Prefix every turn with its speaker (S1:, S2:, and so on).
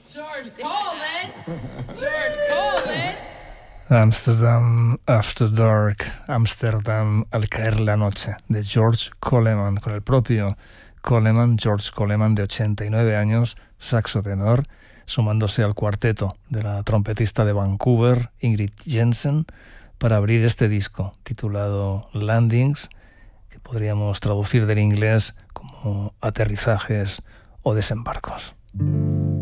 S1: George Coleman. George Coleman.
S2: Amsterdam After Dark, Amsterdam al caer la noche, de George Coleman, con el propio Coleman, George Coleman, de 89 años, saxo tenor, sumándose al cuarteto de la trompetista de Vancouver, Ingrid Jensen, para abrir este disco titulado Landings, que podríamos traducir del inglés como aterrizajes o desembarcos.